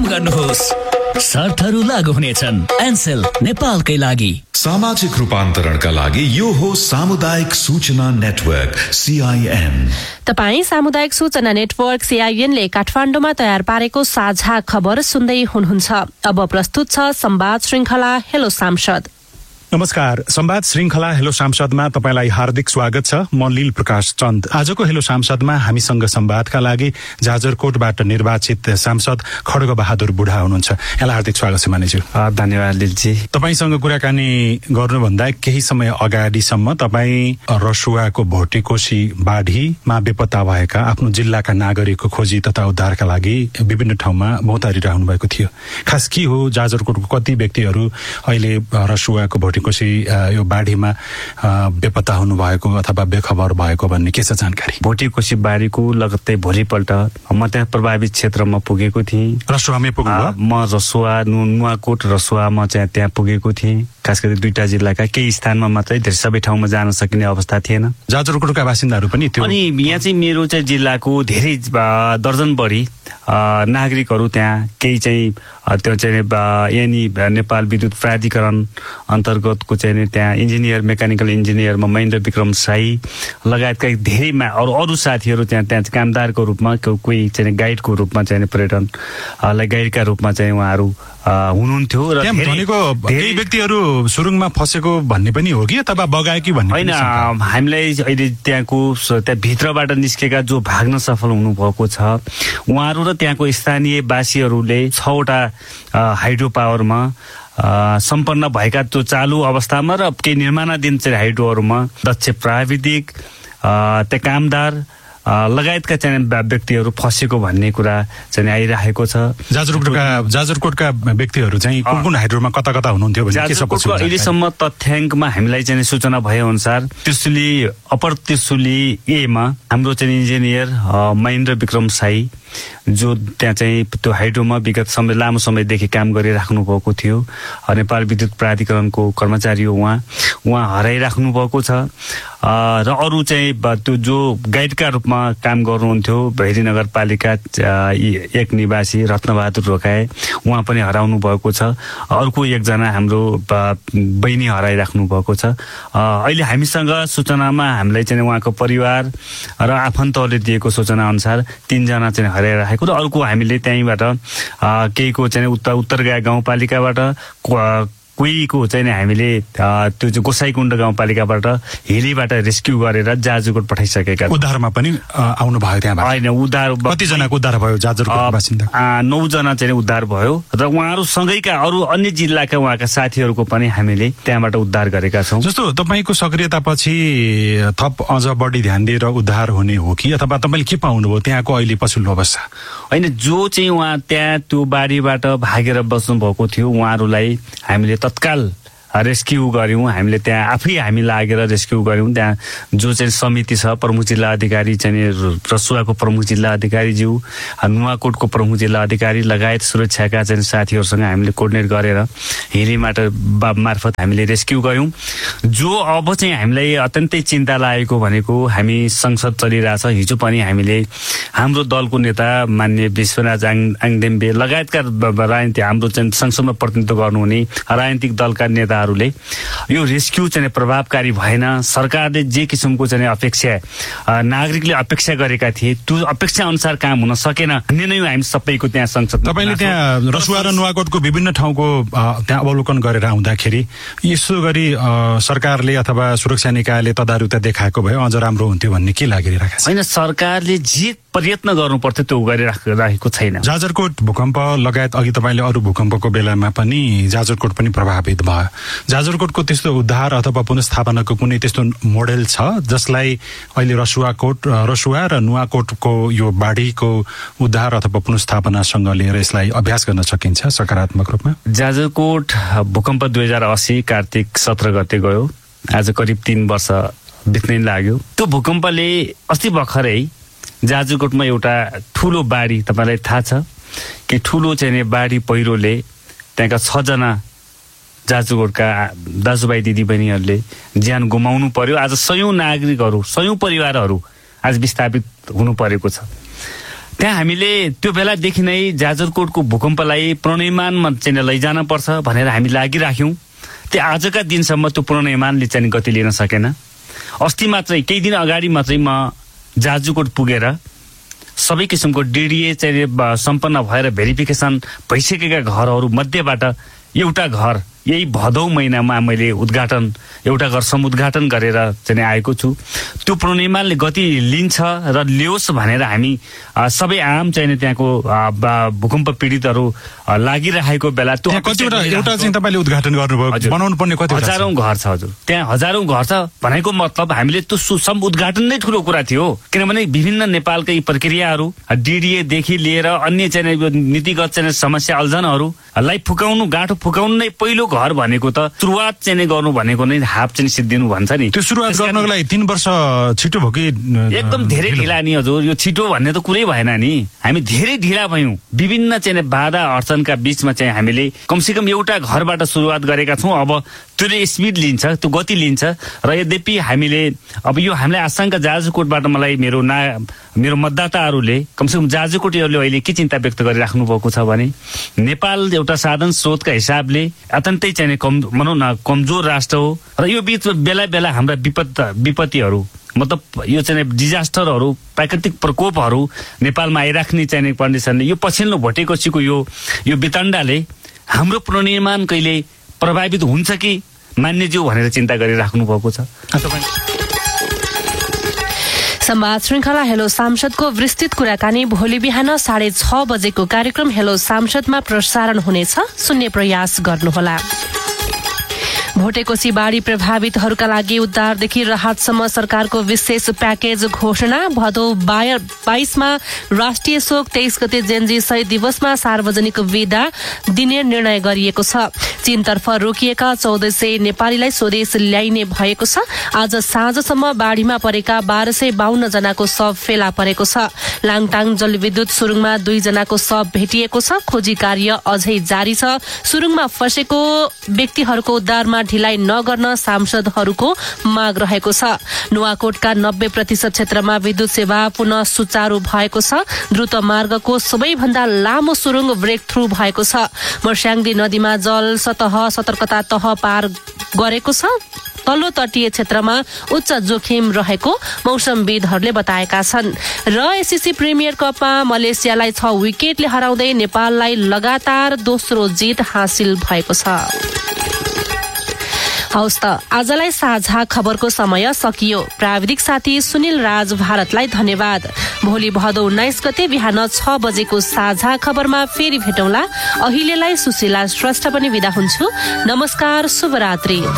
गर्नुहोस्। शर्तहरू लागू हुनेछन्। एनसेल नेपालकै लागि। सामाजिक रूपान्तरणका लागि यो हो सामुदायिक सूचना नेटवर्क CIN। तपाई सामुदायिक सूचना नेटवर्क CIN ले काठमाडौँमा तयार पारेको साझा खबर सुन्दै हुनुहुन्छ। अब प्रस्तुत छ संवाद श्रृंखला हेलो सांसद। नमस्कार, संवाद श्रृंखला हेलो सांसदमा तपाईलाई हार्दिक स्वागत छ। म लील प्रकाश चन्द। आजको हेलो सांसदमा हामीसँग संवादका लागि जाजरकोटबाट निर्वाचित सांसद खड्ग बहादुर बुढा हुनुहुन्छ। यहाँलाई हार्दिक स्वागत छ मानिज्यू। धन्यवाद लीलजी। तपाईसँग कुराकानी गर्नुभन्दा केही समय अगाडिसम्म तपाई रसुवाको भोटेकोशी बाढीमा बेपत्ता भएका आफ्नो जिल्लाका नागरिकको खोजी तथा उद्धारका लागि विभिन्न ठाउँमा भौतारी रहनु भएको थियो। खास के हो जाजरकोटको कति व्यक्तिहरू अहिले रसुवाको कोशी यो बाढीमा बेपत्ता हुनु भएको अथवा बेखबर भएको भन्ने के छ जानकारी? भोटेकोशी बाढीको लगत्तै भोलिपल्ट म त्यहाँ प्रभावित क्षेत्रमा पुगेको थिएँ। रसुवामै पुग्नुभयो? म रसुवा, नुवाकोट, रसुवामा चाहिँ त्यहाँ पुगेको थिएँ। खास गरी दुईटा जिल्लाका केही स्थानमा मात्रै, धेरै सबै ठाउँमा जान सकिने अवस्था थिएन। जाजरकोटका बासिन्दाहरू पनि थियो। अनि यहाँ चाहिँ मेरो चाहिँ जिल्लाको धेरै दर्जन बढी नागरिकहरू त्यहाँ, केही चाहिँ त्यो चाहिँ यानी नेपाल विद्युत प्राधिकरण अन्तर्गतको चाहिँ त्यहाँ इन्जिनियर, मेकानिकल इन्जिनियरमा महेन्द्र विक्रम साई लगायतका धेरै अरू साथीहरू त्यहाँ कामदारको रूपमा, कोही चाहिँ गाइडको रूपमा चाहिँ पर्यटनलाई गाइडका रूपमा चाहिँ उहाँहरू हुनुहुन्थ्यो। र केही व्यक्तिहरू सुरुङमा फसेको भन्ने पनि हो कि अथवा बगाए कि भन्ने? होइन, हामीलाई अहिले त्यहाँ भित्रबाट निस्केका जो भाग्न सफल हुनुभएको छ उहाँहरू र त्यहाँको स्थानीय वासीहरूले 6वटा हाइड्रो पावरमा सम्पन्न भएका त्यो चालु अवस्थामा र केही निर्माणाधीन चाहिँ हाइड्रोहरूमा दक्ष प्राविधिक, त्यहाँ कामदार लगायतका चाहिँ व्यक्तिहरू फसेको भन्ने कुरा चाहिँ आइरहेको छ। जाजरकोटका व्यक्तिहरू चाहिँ कुन कुन हाइड्रोमा कता कता हुनुहुन्थ्यो भने अहिलेसम्म तथ्याङ्कमा हामीलाई चाहिँ सूचना भए अनुसार त्रिशुली, अप्पर त्रिशुली एमा हाम्रो चाहिँ इन्जिनियर महेन्द्र विक्रम साई जो त्यहाँ चाहिँ त्यो हाइड्रोमा विगत लामो समयदेखि काम गरिराख्नु भएको थियो, नेपाल विद्युत प्राधिकरणको कर्मचारी हो उहाँ हराइराख्नु भएको छ। र अरू चाहिँ त्यो जो गाइडका रूपमा काम गर्नुहुन्थ्यो भैरी नगरपालिका 1 निवासी रत्नबहादुर रोकाए, उहाँ पनि हराउनु भएको छ। अर्को एकजना हाम्रो बहिनी हराइराख्नु भएको छ। अहिले हामीसँग सूचनामा हामीलाई चाहिँ उहाँको परिवार र आफन्तहरूले दिएको सूचना अनुसार 3 जना चाहिँ हराइराखेको र अर्को हामीले त्यहीँबाट केहीको चाहिँ उत्तरगाई गाउँपालिकाबाट, कोहीको चाहिँ हामीले त्यो चाहिँ गोसाईकुण्ड गाउँपालिकाबाट हेलीबाट रेस्क्यु गरेर जाजरकोट पठाइसकेका। उद्धारमा पनि आउनु भयो त्यहाँ? होइन, उद्धार कतिजनाको उद्धार भयो जाजरकोट बासिन्दा? 9 जना चाहिँ उद्धार भयो र उहाँहरू सँगैका अरू अन्य जिल्लाका उहाँका साथीहरूको पनि हामीले त्यहाँबाट उद्धार गरेका छौँ। जस्तो तपाईँको सक्रियतापछि थप अझ बढी ध्यान दिएर उद्धार हुने हो कि अथवा तपाईँले के पाउनुभयो त्यहाँको अहिले पछिल्लो अवस्था? होइन, जो चाहिँ उहाँ त्यहाँ त्यो बाढीबाट भागेर बस्नु भएको थियो उहाँहरूलाई हामीले तत्काल रेस्क्यु गर्यौँ। हामीले त्यहाँ आफै हामी लागेर रेस्क्यु गर्यौँ। त्यहाँ जो चाहिँ समिति छ, प्रमुख जिल्ला अधिकारी चाहिँ रसुवाको प्रमुख जिल्ला अधिकारीज्यू, नुवाकोटको प्रमुख जिल्ला अधिकारी लगायत सुरक्षाका चाहिँ साथीहरूसँग हामीले कोर्डिनेट गरेर हेलीबाट मार्फत हामीले रेस्क्यु गर्यौँ। जो अब चाहिँ हामीलाई अत्यन्तै चिन्ता लागेको भनेको हामी संसद चलिरहेछ। हिजो पनि हामीले हाम्रो दलको नेता मान्य विश्वनाथ आङदेम्बे लगायतका राजनीतिक हाम्रो चाहिँ संसदमा प्रतिनिधित्व गर्नुहुने राजनीतिक दलका नेता यो रेस्क्यु चाहिँ प्रभावकारी भएन। सरकारले जे किसिमको चाहिँ अपेक्षा नागरिकले अपेक्षा गरेका थिए त्यो अपेक्षा अनुसार काम हुन सकेन भन्ने नै हामी सबैको त्यहाँ संसद। तपाईँले त्यहाँ रसुवा र नुवाकोटको विभिन्न ठाउँको त्यहाँ अवलोकन गरेर आउँदाखेरि यसो गरी सरकारले अथवा सुरक्षा निकायले तदारुकता देखाएको भए अझ राम्रो हुन्थ्यो भन्ने के लागिरहेको छ? होइन, सरकारले जे प्रयत्न गर्नुपर्थ्यो त्यो गरिराखेको छैन। जाजरकोट भूकम्प लगायत अघि तपाईँले अरू भूकम्पको बेलामा पनि जाजरकोट पनि प्रभावित भयो। जाजरकोटको त्यस्तो उद्धार अथवा पुनर्स्थापनाको कुनै त्यस्तो मोडेल छ जसलाई अहिले रसुवा र नुवाकोटको यो बाढीको उद्धार अथवा पुनर्स्थापनासँग लिएर यसलाई अभ्यास गर्न सकिन्छ सकारात्मक रूपमा? जाजरकोट भूकम्प 2080 कार्तिक 17 गते गयो। आज करिब 3 वर्ष बित्नै लाग्यो। त्यो भूकम्पले अस्ति भर्खरै जाजरकोटमा एउटा ठुलो बाढी, तपाईँलाई थाहा छ कि ठुलो चाहिँ बाढी पहिरोले त्यहाँका 6 जना जाजरकोटका दाजुभाइ दिदीबहिनीहरूले ज्यान गुमाउनु पर्यो। आज 100औं नागरिकहरू, 100औं परिवारहरू आज विस्थापित हुनु परेको छ। त्यहाँ हामीले त्यो बेलादेखि नै जाजरकोटको भूकम्पलाई प्रणयमानमा चाहिँ लैजान पर्छ भनेर हामी लागिराख्यौँ। त्यो आजका दिनसम्म त्यो प्रणयमानले चाहिँ गति लिन सकेन। अस्ति मात्रै केही दिन अगाडि मात्रै म जाजरकोट पुगेर सबै किसिमको डिडिए चाहिँ सम्पन्न भएर भेरिफिकेसन भइसकेका घरहरू मध्येबाट एउटा घर यही भदौ महिनामा मैले एउटा घर समुद्घाटन गरेर चाहिँ आएको छु। त्यो प्रणयमानले गति लिन्छ र ल्याओस् भनेर हामी सबै आम चाहिँ त्यहाँको भूकम्प पीडितहरू लागिरहेको बेला त्यो एउटा चाहिँ तपाईँले उद्घाटन गर्नुभयो, बनाउनु पर्ने कति हजारौं घर छ हजुर। त्यहाँ हजारौं घर छ भनेको मतलब हामीले त्यो सम उद्घाटन नै ठुलो कुरा थियो, किनभने विभिन्न नेपालकै प्रक्रियाहरू डिडिए देखि लिएर अन्य चाहिँ नीतिगत चाहिँ समस्या अल्झनहरूलाई गाँठो फुकाउनु नै पहिलो घर भनेको त सुरुवात चाहिँ गर्नु भनेको नै हाफ चाहिँ सिद्धिनु भन्छ नि। त्यो सुरुवात गर्नको लागि 3 वर्ष छिटो भयो कि एकदम धेरै ढिला नि हजुर। यो छिटो भन्ने त कुरै भएन नि, हामी धेरै ढिला भयौँ। विभिन्न चाहिँ बाधा अडचनका बीचमा चाहिँ हामीले कमसेकम एउटा घरबाट सुरुवात गरेका छौँ। अब त्यसले स्पिड लिन्छ, त्यो गति लिन्छ र यद्यपि हामीले अब यो हामीलाई आशंका जाजरकोटबाट मलाई मेरो मतदाताहरूले कमसेकम जाजरकोटीहरूले अहिले के चिन्ता व्यक्त गरिराख्नु भएको छ भने नेपाल एउटा साधन स्रोतका हिसाबले अत्यन्तै चाहिँ भनौँ न कमजोर राष्ट्र हो र यो बीच बेला बेला हाम्रा विपत्तिहरू मतलब यो चाहिँ डिजास्टरहरू प्राकृतिक प्रकोपहरू नेपालमा आइराख्ने चाहिँ कन्डिसनले यो पछिल्लो भोटेकोसीको यो वितण्डाले हाम्रो पुनर्निर्माण कहिले प्रभावित हुन्छ कि मान्यज्यू भनेर चिन्ता गरिराख्नु भएको छ। संवाद श्रृंखला हेलो सांसदको विस्तृत कुराकानी भोलि बिहान 6:30 बजेको कार्यक्रम हेलो सांसदमा प्रसारण हुनेछ, सुन्ने प्रयास गर्नुहोला। भोटेकोसी बाढ़ी प्रभावितहरूका लागि उद्धारदेखि राहतसम्म सरकारको विशेष प्याकेज घोषणा। भदौ 22मा राष्ट्रिय शोक, 23 गते जेनजी शहीद दिवसमा सार्वजनिक विदा दिने निर्णय गरिएको छ। चीनतर्फ रोकिएका 1400 नेपालीलाई स्वदेश ल्याइने भएको छ। आज साँझसम्म बाढ़ीमा परेका 1252 जनाको शव फेला परेको छ। लाङटाङ जलविद्युत सुरुङमा 2 जनाको शव भेटिएको छ। खोजी कार्य अझै जारी छ। सुरुङमा फँसेको व्यक्तिहरूको उद्धारमा ढिलाइ नगर्न सांसदहरूको माग रहेको छ। नुवाकोटका 90% क्षेत्रमा विद्युत सेवा पुनः सुचारू भएको छ। द्रुत मार्गको सबैभन्दा लामो सुरुङ ब्रेक थ्रू भएको छ। मर्स्याङ्दी नदीमा जल सतर्कता तह पार गरेको छ। तल्लो तटीय क्षेत्रमा उच्च जोखिम रहेको मौसमविदहरूले बताएका छन्। र एससीसी प्रिमियर कपमा मलेसियालाई 6 विकेटले हराउँदै नेपाललाई लगातार दोस्रो जित हासिल भएको छ। हौस् त आजलाई साझा खबरको समय सकियो। प्राविधिक साथी सुनिल राज भारतलाई धन्यवाद। भोलि भदौ 19 गते बिहान 6 बजेको साझा खबरमा फेरि भेटौँला। अहिलेलाई सुशीला श्रेष्ठ पनि बिदा हुन्छु। नमस्कार, शुभरात्रि।